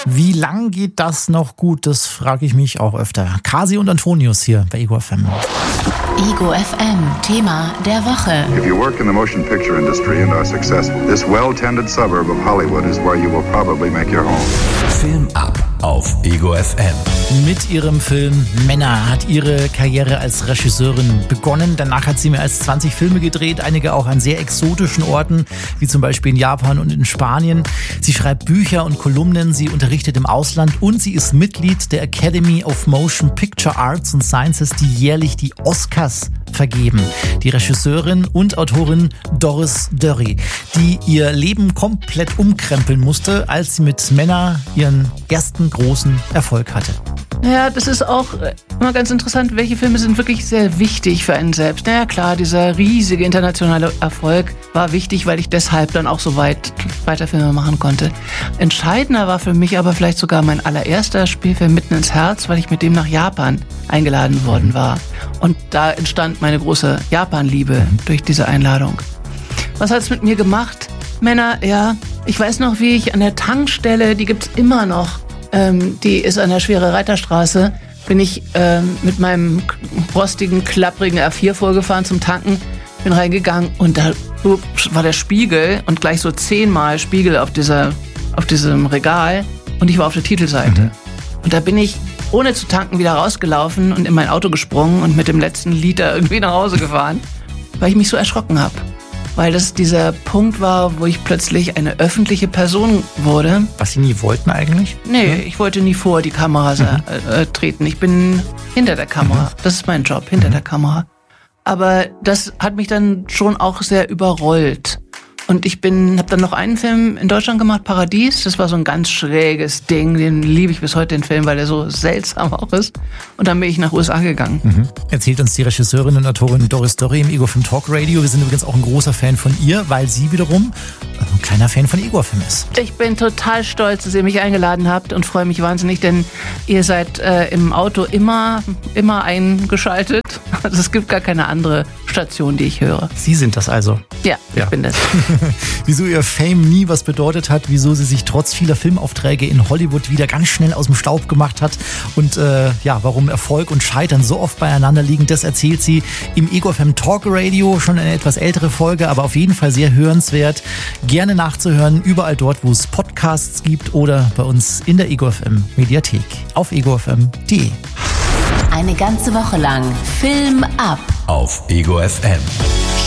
Wie lang geht das noch gut? Das frage ich mich auch öfter. Kasi und Antonius hier bei Ego FM. Ego FM, Thema der Woche. If you work in the motion picture industry and are successful, this well-tended suburb of Hollywood is where you will probably make your home. Film ab auf Ego FM. Mit ihrem Film Männer hat ihre Karriere als Regisseurin begonnen. Danach hat sie mehr als 20 Filme gedreht, einige auch an sehr exotischen Orten, wie zum Beispiel in Japan und in Spanien. Sie schreibt Bücher und Kolumnen, sie unterrichtet im Ausland und sie ist Mitglied der Academy of Motion Picture Arts and Sciences, die jährlich die Oscars vergeben. Die Regisseurin und Autorin Doris Dörri, die ihr Leben komplett umkrempeln musste, als sie mit Männer ihren ersten großen Erfolg hatte. Ja, das ist auch immer ganz interessant, welche Filme sind wirklich sehr wichtig für einen selbst. Naja klar, dieser riesige internationale Erfolg war wichtig, weil ich deshalb dann auch so weiter Filme machen konnte. Entscheidender war für mich aber vielleicht sogar mein allererster Spielfilm Mitten ins Herz, weil ich mit dem nach Japan eingeladen worden war. Und da entstand meine große Japan-Liebe durch diese Einladung. Was hat es mit mir gemacht? Männer, ja, ich weiß noch, wie ich an der Tankstelle, die gibt's immer noch, die ist an der Schwere Reiterstraße, bin ich mit meinem rostigen, klapprigen R4 vorgefahren zum Tanken, bin reingegangen und da war der Spiegel und gleich so 10-mal Spiegel auf diesem Regal und ich war auf der Titelseite. Und da bin ich ohne zu tanken wieder rausgelaufen und in mein Auto gesprungen und mit dem letzten Liter irgendwie nach Hause gefahren, weil ich mich so erschrocken habe. Weil das dieser Punkt war, wo ich plötzlich eine öffentliche Person wurde. Was Sie nie wollten eigentlich? Nee, ich wollte nie vor die Kamera treten. Ich bin hinter der Kamera. Das ist mein Job, hinter der Kamera. Aber das hat mich dann schon auch sehr überrollt. Und ich habe dann noch einen Film in Deutschland gemacht, Paradies. Das war so ein ganz schräges Ding. Den liebe ich bis heute, den Film, weil der so seltsam auch ist. Und dann bin ich nach USA gegangen. Erzählt uns die Regisseurin und Autorin Doris Dörri im Ego FM Talk Radio. Wir sind übrigens auch ein großer Fan von ihr, weil sie wiederum ein kleiner Fan von Ego FM ist. Ich bin total stolz, dass ihr mich eingeladen habt und freue mich wahnsinnig, denn ihr seid im Auto immer eingeschaltet. Also es gibt gar keine andere Station, die ich höre. Sie sind das also? Ja, ich bin das. Wieso ihr Fame nie was bedeutet hat, wieso sie sich trotz vieler Filmaufträge in Hollywood wieder ganz schnell aus dem Staub gemacht hat und warum Erfolg und Scheitern so oft beieinander liegen, das erzählt sie im Ego FM Talk Radio, schon eine etwas ältere Folge, aber auf jeden Fall sehr hörenswert. Gerne nachzuhören, überall dort, wo es Podcasts gibt oder bei uns in der Ego FM Mediathek auf egofm.de. Eine ganze Woche lang Film ab Auf Ego FM.